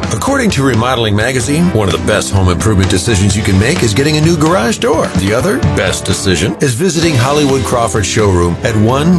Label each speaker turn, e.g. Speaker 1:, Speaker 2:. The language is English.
Speaker 1: According to Remodeling Magazine, one of the best home improvement decisions you can make is getting a new garage door. The other best decision is visiting Hollywood Crawford Showroom at 1